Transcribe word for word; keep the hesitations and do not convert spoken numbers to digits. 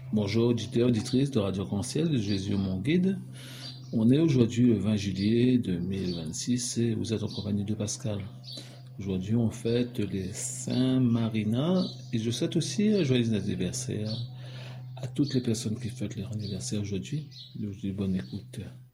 Bonjour auditeurs, auditrices de Radio Arc-en-Ciel, de Jésus mon guide. On est aujourd'hui le vingt juillet deux mille vingt-six et vous êtes en compagnie de Pascal. Aujourd'hui on fête les Saints Marina et je souhaite aussi un joyeux anniversaire à toutes les personnes qui fêtent leur anniversaire aujourd'hui. Je vous dis bonne écoute.